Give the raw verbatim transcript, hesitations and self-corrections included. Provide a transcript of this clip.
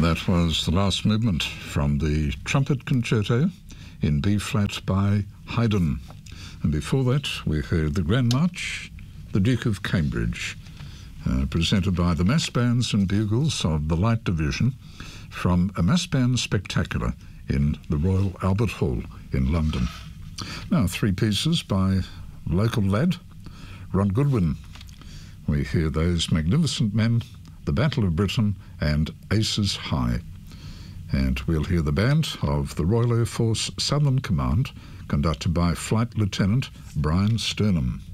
That was the last movement from the Trumpet Concerto in B-flat by Haydn. And before that, we heard the Grand March, The Duke of Cambridge, uh, presented by the Mass Bands and Bugles of the Light Division from a Mass Band Spectacular in the Royal Albert Hall in London. Now, three pieces by local lad, Ron Goodwin. We hear Those Magnificent Men, The Battle of Britain, and Aces High. And we'll hear the band of the Royal Air Force Southern Command, conducted by Flight Lieutenant Brian Sturnham.